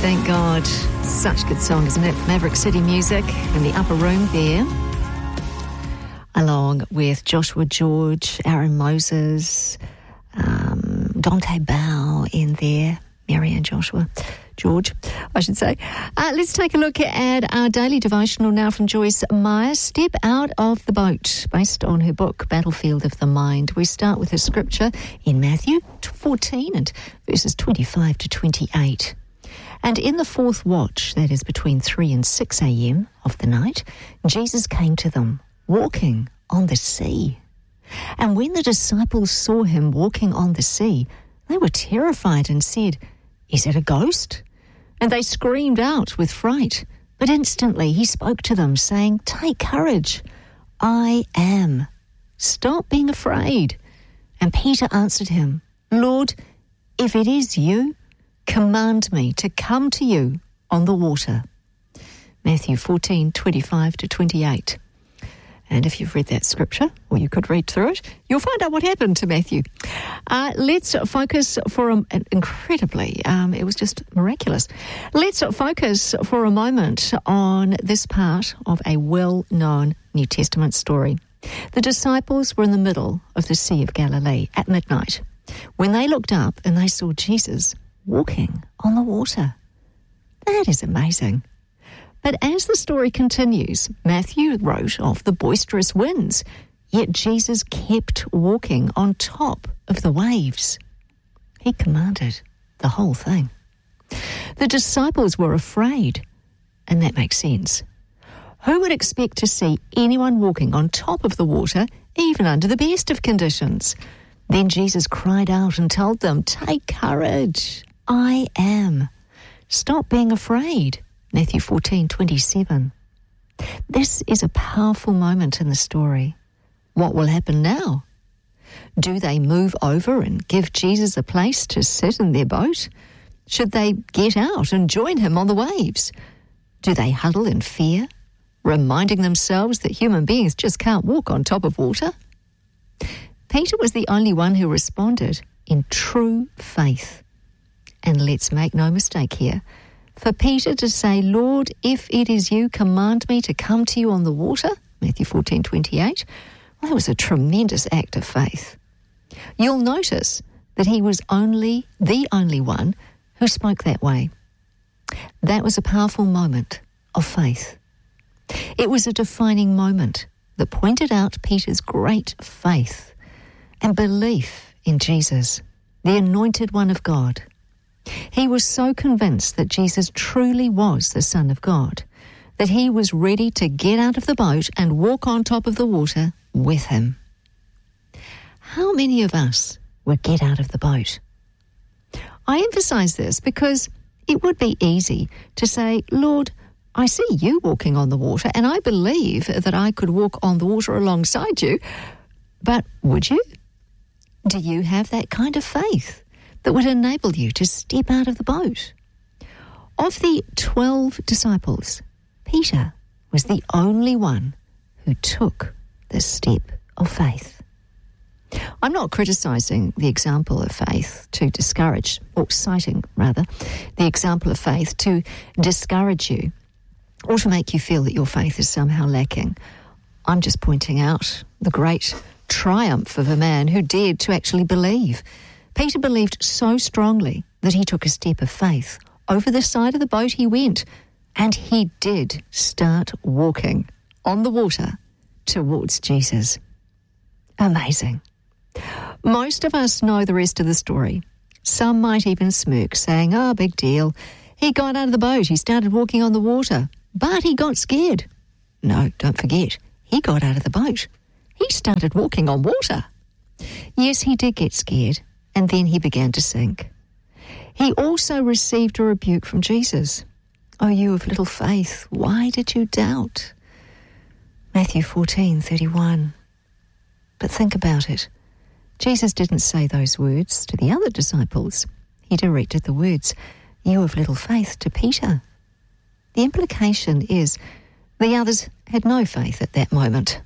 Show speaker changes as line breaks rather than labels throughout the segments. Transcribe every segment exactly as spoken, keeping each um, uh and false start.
Thank God. Such a good song, isn't it? Maverick City Music in the upper room there. Along with Joshua George, Aaron Moses, um, Dante Bow in there, Mary and Joshua George, I should say. Uh, let's take a look at our daily devotional now from Joyce Meyer, Step Out of the Boat, based on her book, Battlefield of the Mind. We start with a scripture in Matthew fourteen and verses twenty-five to twenty-eight. And in the fourth watch, that is between three and six a.m. of the night, Jesus came to them, walking on the sea. And when the disciples saw him walking on the sea, they were terrified and said, "Is it a ghost?" And they screamed out with fright. But instantly he spoke to them, saying, "Take courage, I am. Stop being afraid." And Peter answered him, "Lord, if it is you, command me to come to you on the water." Matthew fourteen, twenty-five to twenty-eight. And if you've read that scripture, or you could read through it, you'll find out what happened to Matthew. Uh, let's focus for a, incredibly, um, it was just miraculous. Let's focus for a moment on this part of a well-known New Testament story. The disciples were in the middle of the Sea of Galilee at midnight when they looked up and they saw Jesus walking on the water. That is amazing. But as the story continues, Matthew wrote of the boisterous winds, yet Jesus kept walking on top of the waves. He commanded the whole thing. The disciples were afraid, and that makes sense. Who would expect to see anyone walking on top of the water, even under the best of conditions? Then Jesus cried out and told them, "Take courage, I am. Stop being afraid." Matthew fourteen, twenty-seven. This is a powerful moment in the story. What will happen now? Do they move over and give Jesus a place to sit in their boat? Should they get out and join him on the waves? Do they huddle in fear, reminding themselves that human beings just can't walk on top of water? Peter was the only one who responded in true faith. And let's make no mistake here. For Peter to say, "Lord, if it is you, command me to come to you on the water," Matthew fourteen, twenty-eight, well, that was a tremendous act of faith. You'll notice that he was only the only one who spoke that way. That was a powerful moment of faith. It was a defining moment that pointed out Peter's great faith and belief in Jesus, the Anointed One of God. He was so convinced that Jesus truly was the Son of God that he was ready to get out of the boat and walk on top of the water with him. How many of us would get out of the boat? I emphasize this because it would be easy to say, "Lord, I see you walking on the water and I believe that I could walk on the water alongside you," but would you? Do you have that kind of faith that would enable you to step out of the boat? Of the twelve disciples, Peter was the only one who took the step of faith. I'm not criticising the example of faith to discourage, or citing rather, the example of faith to discourage you or to make you feel that your faith is somehow lacking. I'm just pointing out the great triumph of a man who dared to actually believe. Peter believed so strongly that he took a step of faith. Over the side of the boat he went, and he did start walking on the water towards Jesus. Amazing. Most of us know the rest of the story. Some might even smirk, saying, "Oh, big deal. He got out of the boat, he started walking on the water, but he got scared." No, don't forget, he got out of the boat. He started walking on water. Yes, he did get scared, and then he began to sink. He also received a rebuke from Jesus. "Oh, you of little faith, why did you doubt?" Matthew fourteen, thirty-one. But think about it. Jesus didn't say those words to the other disciples. He directed the words, "You of little faith," to Peter. The implication is the others had no faith at that moment.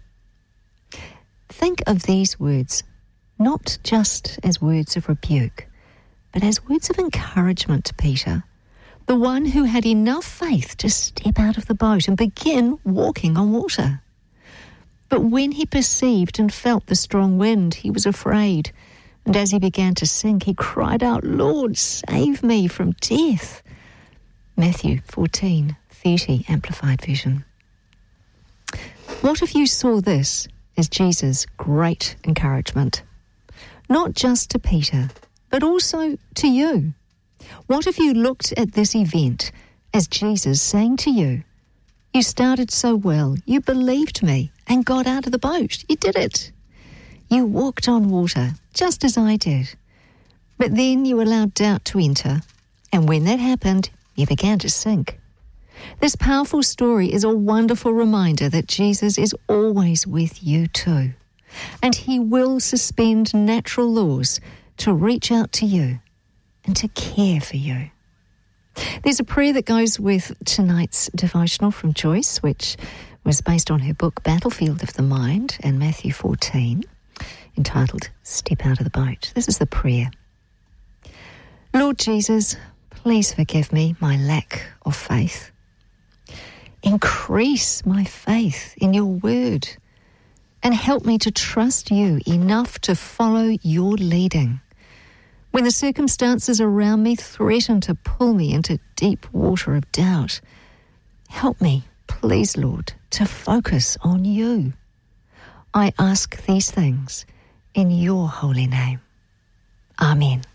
Think of these words not just as words of rebuke, but as words of encouragement to Peter. the one who had enough faith to step out of the boat and begin walking on water. But when he perceived and felt the strong wind, he was afraid, and as he began to sink, he cried out, "Lord, save me from death." Matthew fourteen thirty, Amplified Version. What if you saw this as Jesus' great encouragement? Not just to Peter, but also to you. What if you looked at this event as Jesus saying to you, "You started so well, you believed me and got out of the boat. You did it. You walked on water, just as I did. But then you allowed doubt to enter, and when that happened, you began to sink." This powerful story is a wonderful reminder that Jesus is always with you too, and he will suspend natural laws to reach out to you and to care for you. There's a prayer that goes with tonight's devotional from Joyce, which was based on her book Battlefield of the Mind and Matthew fourteen, entitled Step Out of the Boat. This is the prayer. Lord Jesus, please forgive me my lack of faith. Increase my faith in your word and help me to trust you enough to follow your leading. When the circumstances around me threaten to pull me into deep water of doubt, help me, please, Lord, to focus on you. I ask these things in your holy name. Amen.